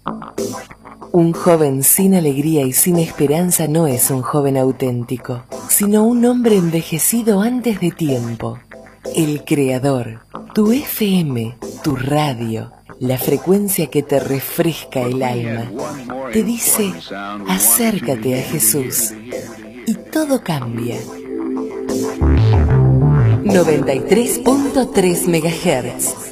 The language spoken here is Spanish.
Un joven sin alegría y sin esperanza no es un joven auténtico, sino un hombre envejecido antes de tiempo. El Creador, tu FM, tu radio, la frecuencia que te refresca el alma, te dice, acércate a Jesús y todo cambia. 93.3 MHz.